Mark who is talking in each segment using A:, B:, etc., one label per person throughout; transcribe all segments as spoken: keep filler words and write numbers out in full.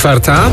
A: Czwarta.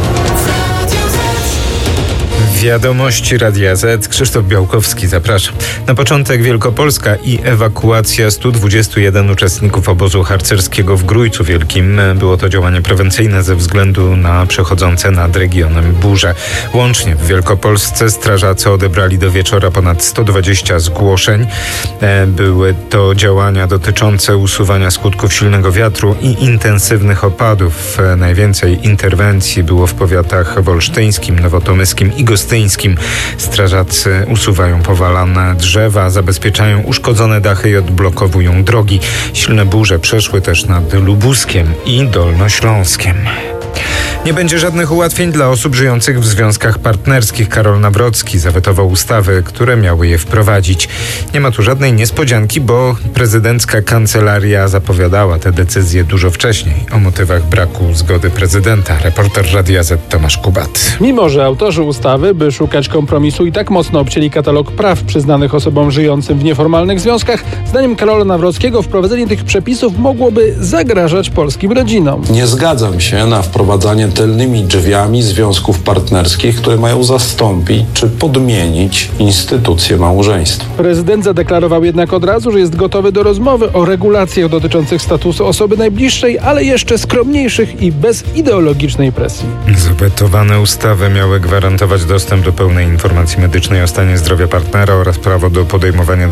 A: Wiadomości Radia Z. Krzysztof Białkowski, zapraszam. Na początek Wielkopolska i ewakuacja stu dwudziestu jeden uczestników obozu harcerskiego w Grójcu Wielkim. Było to działanie prewencyjne ze względu na przechodzące nad regionem burze. Łącznie w Wielkopolsce strażacy odebrali do wieczora ponad sto dwadzieścia zgłoszeń. Były to działania dotyczące usuwania skutków silnego wiatru i intensywnych opadów. Najwięcej interwencji było w powiatach wolsztyńskim, nowotomyskim i gostyńskim. Strażacy usuwają powalane drzewa, zabezpieczają uszkodzone dachy i odblokowują drogi. Silne burze przeszły też nad Lubuskiem i Dolnośląskiem. Nie będzie żadnych ułatwień dla osób żyjących w związkach partnerskich. Karol Nawrocki zawetował ustawy, które miały je wprowadzić. Nie ma tu żadnej niespodzianki, bo prezydencka kancelaria zapowiadała te decyzje dużo wcześniej. O motywach braku zgody prezydenta reporter Radia Z Tomasz Kubat.
B: Mimo że autorzy ustawy, by szukać kompromisu, i tak mocno obcięli katalog praw przyznanych osobom żyjącym w nieformalnych związkach, zdaniem Karola Nawrockiego wprowadzenie tych przepisów mogłoby zagrażać polskim rodzinom.
C: Nie zgadzam się na wprowadzanie tylnymi drzwiami związków partnerskich, które mają zastąpić czy podmienić instytucję małżeństwa.
B: Prezydent zadeklarował jednak od razu, że jest gotowy do rozmowy o regulacjach dotyczących statusu osoby najbliższej, ale jeszcze skromniejszych i bez ideologicznej presji.
A: Zawetowane ustawy miały gwarantować dostęp do pełnej informacji medycznej o stanie zdrowia partnera oraz prawo do podejmowania